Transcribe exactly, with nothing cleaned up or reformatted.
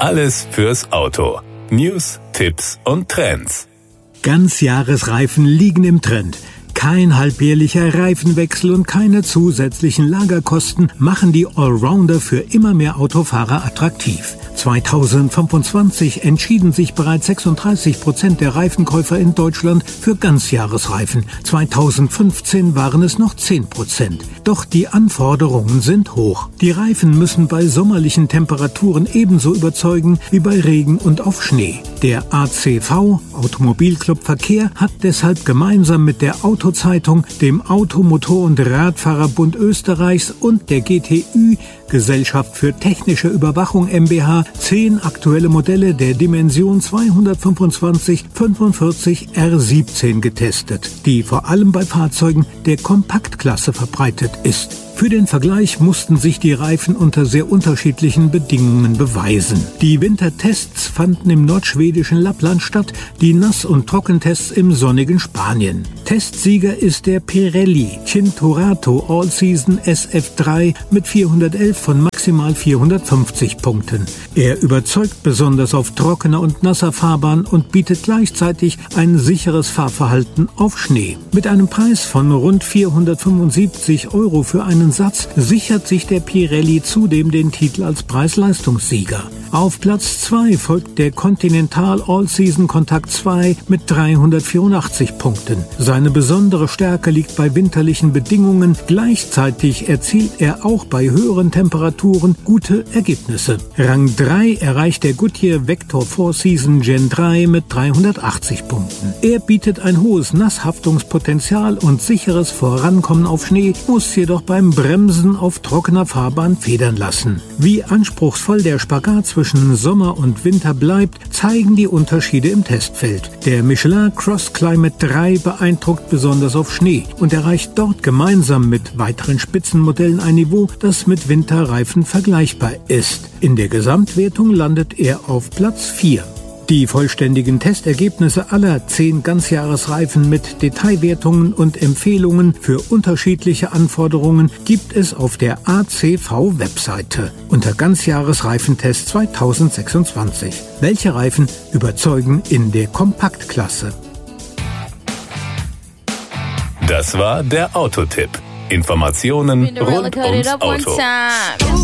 Alles fürs Auto. News, Tipps und Trends. Ganzjahresreifen liegen im Trend. Kein halbjährlicher Reifenwechsel und keine zusätzlichen Lagerkosten machen die Allrounder für immer mehr Autofahrer attraktiv. zweitausendfünfundzwanzig entschieden sich bereits sechsunddreißig Prozent der Reifenkäufer in Deutschland für Ganzjahresreifen. zweitausendfünfzehn waren es noch zehn Prozent. Doch die Anforderungen sind hoch. Die Reifen müssen bei sommerlichen Temperaturen ebenso überzeugen wie bei Regen und auf Schnee. Der A C V, Automobilclub Verkehr, hat deshalb gemeinsam mit der Autozeitung, dem Auto-, Motor- und Radfahrerbund Österreichs und der G T Ü, Gesellschaft für technische Überwachung GmbH, zehn aktuelle Modelle der Dimension zweihundertfünfundzwanzig fünfundvierzig R siebzehn getestet, die vor allem bei Fahrzeugen der Kompaktklasse verbreitet ist. Für den Vergleich mussten sich die Reifen unter sehr unterschiedlichen Bedingungen beweisen. Die Wintertests fanden im nordschwedischen Lappland statt, die Nass- und Trockentests im sonnigen Spanien. Testsieger ist der Pirelli Cinturato All-Season S F drei mit vierhundertelf von maximal vierhundertfünfzig Punkten. Er überzeugt besonders auf trockener und nasser Fahrbahn und bietet gleichzeitig ein sicheres Fahrverhalten auf Schnee. Mit einem Preis von rund vierhundertfünfundsiebzig Euro für einen Satz sichert sich der Pirelli zudem den Titel als Preis-Leistungssieger. Auf Platz zwei folgt der Continental All-Season Contact zwei mit dreihundertvierundachtzig Punkten. Seine besondere Stärke liegt bei winterlichen Bedingungen. Gleichzeitig erzielt er auch bei höheren Temperaturen gute Ergebnisse. Rang drei erreicht der Goodyear Vector vier Season Gen drei mit dreihundertachtzig Punkten. Er bietet ein hohes Nasshaftungspotenzial und sicheres Vorankommen auf Schnee, muss jedoch beim Bremsen auf trockener Fahrbahn federn lassen. Wie anspruchsvoll der Spagat zwischen Sommer und Winter bleibt, zeigen die Unterschiede im Testfeld. Der Michelin Cross Climate drei beeindruckt besonders auf Schnee und erreicht dort gemeinsam mit weiteren Spitzenmodellen ein Niveau, das mit Winterreifen vergleichbar ist. In der Gesamtwertung landet er auf Platz vier. Die vollständigen Testergebnisse aller zehn Ganzjahresreifen mit Detailwertungen und Empfehlungen für unterschiedliche Anforderungen gibt es auf der A C V-Webseite unter Ganzjahresreifentest zweitausendsechsundzwanzig. Welche Reifen überzeugen in der Kompaktklasse? Das war der Autotipp. Informationen rund ums Auto.